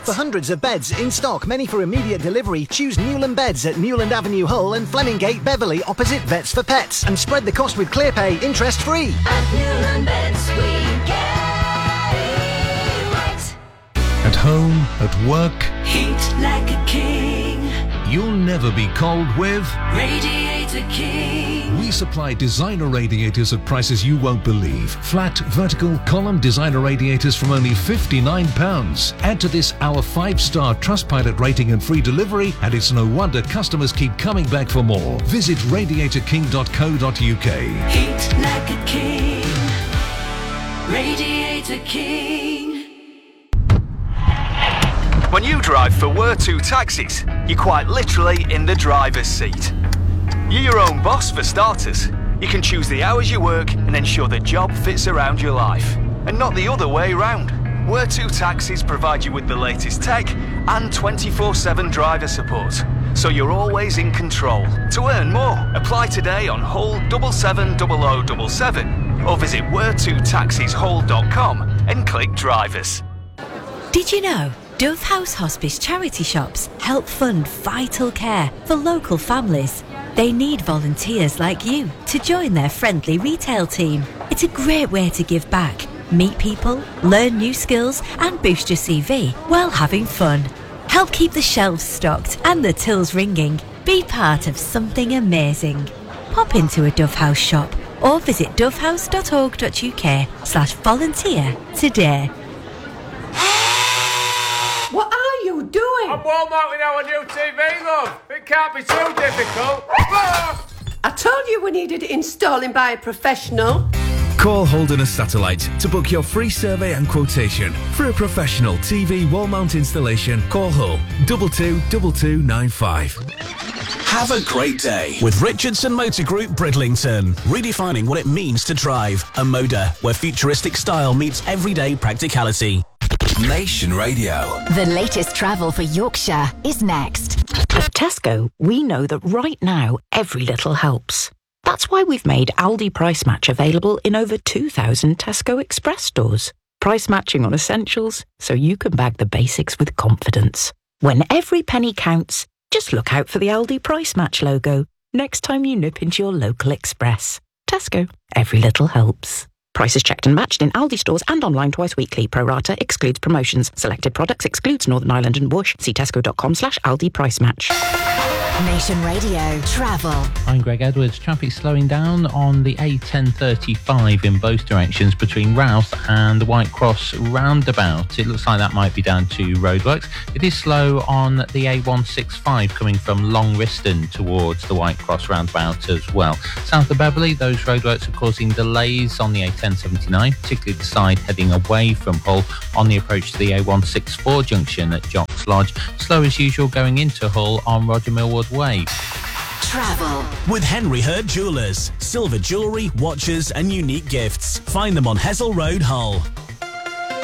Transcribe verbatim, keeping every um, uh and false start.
For hundreds of beds in stock, many for immediate delivery, choose Newland Beds at Newland Avenue Hull and Flemingate Beverley opposite Vets for Pets. And spread the cost with ClearPay, interest free. At Newland Beds we get it right. At home, at work, Heat like a king. you'll never be cold with Radiator King. We supply designer radiators at prices you won't believe. Flat, vertical, column designer radiators from only fifty-nine pounds. Add to this our five-star Trustpilot rating and free delivery, and it's no wonder customers keep coming back for more. Visit radiator king dot co dot uk. Heat like a king. Radiator King. When you drive for Wortu Taxis, you're quite literally in the driver's seat. You're your own boss for starters. You can choose the hours you work and ensure the job fits around your life. And not the other way round. Wortu Taxis provide you with the latest tech and twenty-four seven driver support. So you're always in control. To earn more, apply today on Hull seven seven zero zero seven seven or visit wortu taxis hull dot com and click drivers. Did you know Dove House Hospice charity shops help fund vital care for local families? They need volunteers like you to join their friendly retail team. It's a great way to give back, meet people, learn new skills and boost your C V while having fun. Help keep the shelves stocked and the tills ringing. Be part of something amazing. Pop into a Dove House shop or visit dovehouse dot org dot uk slash volunteer today. What are you doing? I'm warm outing our new T V, love. It can't be too difficult. I told you we needed installing by a professional. Call Holderness Satellite to book your free survey and quotation. For a professional T V wall mount installation, call Hull two two two two nine five. Have a great day with Richardson Motor Group Bridlington. Redefining what it means to drive. A Moda, where futuristic style meets everyday practicality. Nation Radio. The latest travel for Yorkshire is next. At Tesco, we know that right now, every little helps. That's why we've made Aldi Price Match available in over two thousand Tesco Express stores. Price matching on essentials, so you can bag the basics with confidence. When every penny counts, just look out for the Aldi Price Match logo next time you nip into your local Express. Tesco, every little helps. Prices checked and matched in Aldi stores and online twice weekly. Pro rata excludes promotions. Selected products excludes Northern Ireland and Bush. See tesco.com slash Aldi Price Match. Nation Radio Travel. I'm Greg Edwards. Traffic slowing down on the A ten thirty-five in both directions between Rouse and the White Cross roundabout. It looks like that might be down to roadworks. It is slow on the A one sixty-five coming from Long Riston towards the White Cross roundabout as well. South of Beverley, those roadworks are causing delays on the A ten seventy-nine, particularly the side heading away from Hull on the approach to the A one sixty-four junction at Jocks Lodge. Slow as usual going into Hull on Roger Millward Way. Travel with Henry Hurd Jewellers. Silver jewellery, watches and unique gifts. Find them on Hessel Road, Hull.